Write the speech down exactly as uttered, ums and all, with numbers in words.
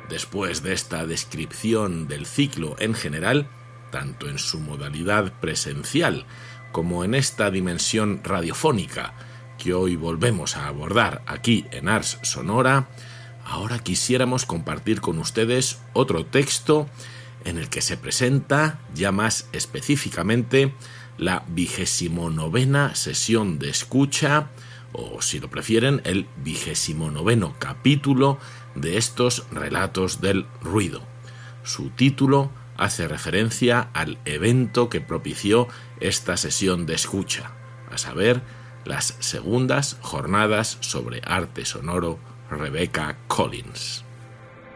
Después de esta descripción del ciclo en general, tanto en su modalidad presencial como en esta dimensión radiofónica que hoy volvemos a abordar aquí en Ars Sonora, ahora quisiéramos compartir con ustedes otro texto en el que se presenta ya más específicamente la vigésimo novena sesión de escucha, o si lo prefieren, el vigésimo noveno capítulo de estos relatos del ruido. Su título hace referencia al evento que propició esta sesión de escucha, a saber, las segundas jornadas sobre arte sonoro Rebecca Collins.